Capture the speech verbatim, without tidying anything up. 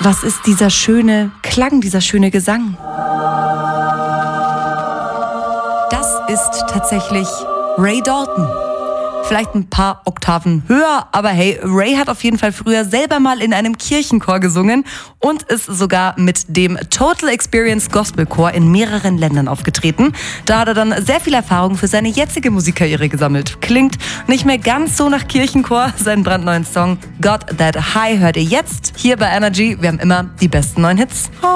Was ist dieser schöne Klang, dieser schöne Gesang? Das ist tatsächlich Ray Dalton. Vielleicht ein paar Oktaven höher, aber hey, Ray hat auf jeden Fall früher selber mal in einem Kirchenchor gesungen und ist sogar mit dem Total Experience Gospel Chor in mehreren Ländern aufgetreten. Da hat er dann sehr viel Erfahrung für seine jetzige Musikkarriere gesammelt. Klingt nicht mehr ganz so nach Kirchenchor. Seinen brandneuen Song Got That High hört ihr jetzt hier bei Energy. Wir haben immer die besten neuen Hits.